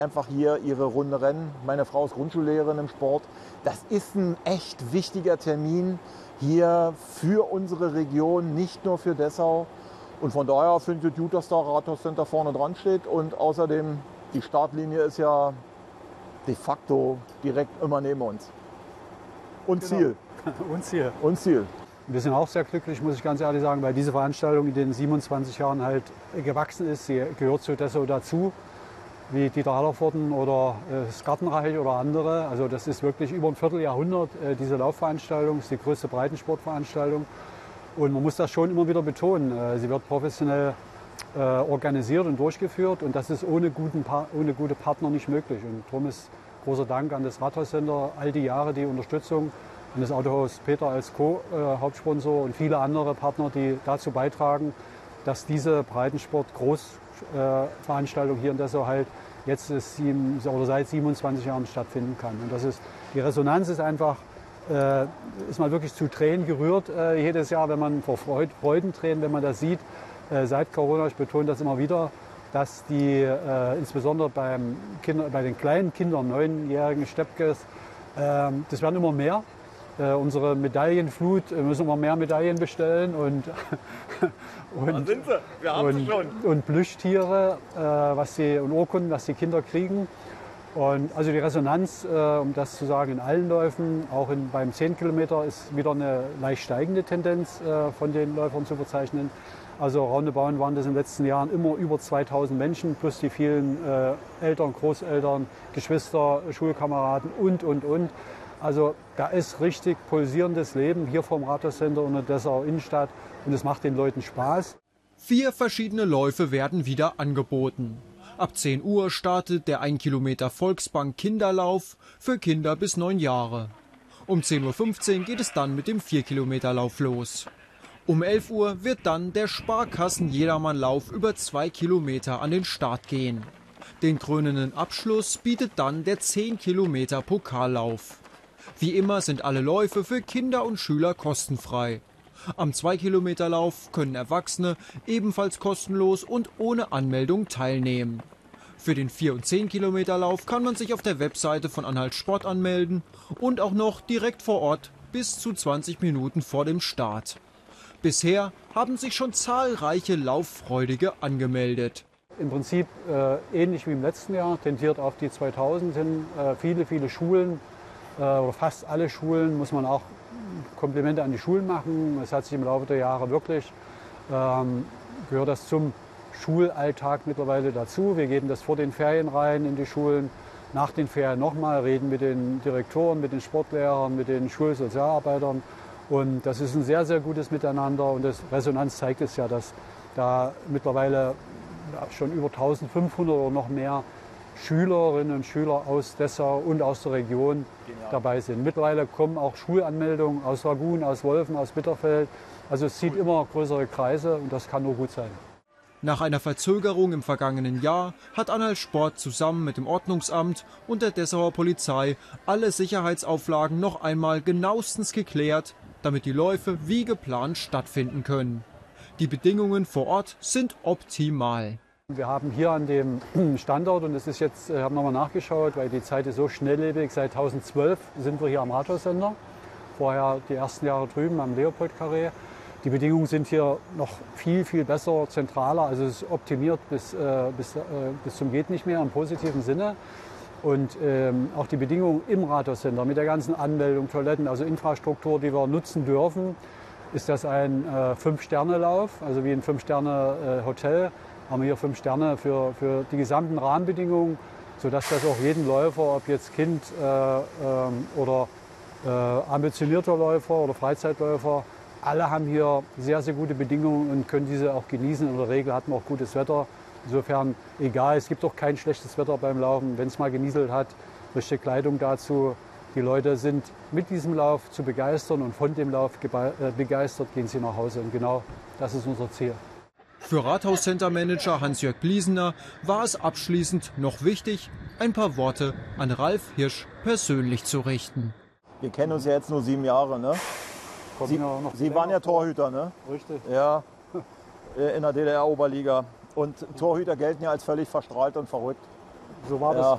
einfach hier ihre Runde rennen. Meine Frau ist Grundschullehrerin im Sport. Das ist ein echt wichtiger Termin hier für unsere Region, nicht nur für Dessau. Und von daher finde ich es gut, dass da Rathaus Center vorne dran steht. Und außerdem, die Startlinie ist ja de facto direkt immer neben uns. Und Ziel. Und Ziel. Und Ziel. Wir sind auch sehr glücklich, muss ich ganz ehrlich sagen, weil diese Veranstaltung in den 27 Jahren halt gewachsen ist. Sie gehört zu Dessau dazu, wie Dieter Hallervorden oder das Gartenreich oder andere. Also das ist wirklich über ein Vierteljahrhundert diese Laufveranstaltung. Das ist die größte Breitensportveranstaltung. Und man muss das schon immer wieder betonen. Sie wird professionell organisiert und durchgeführt. Und das ist ohne gute Partner nicht möglich. Und darum ist großer Dank an das Rathaus-Center, all die Jahre die Unterstützung, an das Autohaus Peter als Co-Hauptsponsor und viele andere Partner, die dazu beitragen, dass diese Breitensport-Großveranstaltung hier in Dessau halt jetzt seit 27 Jahren stattfinden kann. Und die Resonanz ist einfach, ist mal wirklich zu Tränen gerührt jedes Jahr, wenn man vor Freudentränen, wenn man das sieht, seit Corona, ich betone das immer wieder, dass die insbesondere bei den kleinen Kindern, 9-jährigen Steppkes, das werden immer mehr. Unsere Medaillenflut, müssen immer mehr Medaillen bestellen und Plüschtiere und Urkunden, was die Kinder kriegen. Und also die Resonanz, um das zu sagen, in allen Läufen, auch beim 10 Kilometer, ist wieder eine leicht steigende Tendenz von den Läufern zu verzeichnen. Also roundabout waren das in den letzten Jahren immer über 2000 Menschen, plus die vielen Eltern, Großeltern, Geschwister, Schulkameraden und. Also da ist richtig pulsierendes Leben hier vom Rathaus-Center und der Dessauer Innenstadt und es macht den Leuten Spaß. 4 verschiedene Läufe werden wieder angeboten. Ab 10 Uhr startet der 1 Kilometer Volksbank Kinderlauf für Kinder bis 9 Jahre. Um 10:15 Uhr geht es dann mit dem 4 Kilometer Lauf los. Um 11 Uhr wird dann der Sparkassen-Jedermann-Lauf über 2 Kilometer an den Start gehen. Den krönenden Abschluss bietet dann der 10 Kilometer Pokallauf. Wie immer sind alle Läufe für Kinder und Schüler kostenfrei. Am 2-Kilometer-Lauf können Erwachsene ebenfalls kostenlos und ohne Anmeldung teilnehmen. Für den 4- und 10-Kilometer-Lauf kann man sich auf der Webseite von Anhalt Sport anmelden und auch noch direkt vor Ort bis zu 20 Minuten vor dem Start. Bisher haben sich schon zahlreiche Lauffreudige angemeldet. Im Prinzip ähnlich wie im letzten Jahr, tendiert auf die 2000 hin. Viele Schulen, oder fast alle Schulen, muss man auch Komplimente an die Schulen machen. Es hat sich im Laufe der Jahre wirklich, gehört das zum Schulalltag mittlerweile dazu. Wir geben das vor den Ferien rein in die Schulen, nach den Ferien nochmal, reden mit den Direktoren, mit den Sportlehrern, mit den Schulsozialarbeitern. Und das ist ein sehr, sehr gutes Miteinander und das Resonanz zeigt es ja, dass da mittlerweile schon über 1500 oder noch mehr Schülerinnen und Schüler aus Dessau und aus der Region dabei sind. Mittlerweile kommen auch Schulanmeldungen aus Ragun, aus Wolfen, aus Bitterfeld. Also es zieht immer größere Kreise und das kann nur gut sein. Nach einer Verzögerung im vergangenen Jahr hat Anhalt Sport zusammen mit dem Ordnungsamt und der Dessauer Polizei alle Sicherheitsauflagen noch einmal genauestens geklärt, damit die Läufe wie geplant stattfinden können. Die Bedingungen vor Ort sind optimal. Wir haben hier an dem Standort, und das ist jetzt, ich habe nochmal nachgeschaut, weil die Zeit ist so schnelllebig, seit 2012 sind wir hier am Rathaus-Center. Vorher die ersten Jahre drüben am Leopold-Carré. Die Bedingungen sind hier noch viel besser, zentraler, also es ist optimiert bis zum geht nicht mehr im positiven Sinne. Und auch die Bedingungen im Rathaus-Center mit der ganzen Anmeldung, Toiletten, also Infrastruktur, die wir nutzen dürfen, ist das ein 5-Sterne-Lauf, also wie ein 5-Sterne-Hotel. Haben wir hier 5 Sterne für die gesamten Rahmenbedingungen, sodass das auch jeden Läufer, ob jetzt Kind oder ambitionierter Läufer oder Freizeitläufer, alle haben hier sehr, sehr gute Bedingungen und können diese auch genießen. In der Regel hatten wir auch gutes Wetter. Insofern egal, es gibt auch kein schlechtes Wetter beim Laufen. Wenn es mal genieselt hat, richtige Kleidung dazu. Die Leute sind mit diesem Lauf zu begeistern und von dem Lauf begeistert gehen sie nach Hause. Und genau das ist unser Ziel. Für Rathaus-Center-Manager Hans-Jörg Gliesener war es abschließend noch wichtig, ein paar Worte an Ralf Hirsch persönlich zu richten. Wir kennen uns ja jetzt nur 7 Jahre, ne? Sie waren ja Torhüter, ne? Richtig. Ja, in der DDR-Oberliga. Und Torhüter gelten ja als völlig verstrahlt und verrückt. So war das.